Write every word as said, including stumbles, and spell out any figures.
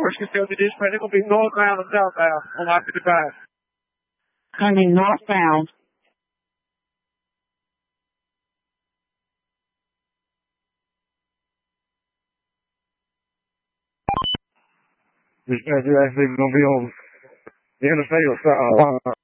First Castile dispatch, it's going to be northbound and southbound on I fifty-five. Coming northbound. Dispatch, you're actually going to be on the interstate or south.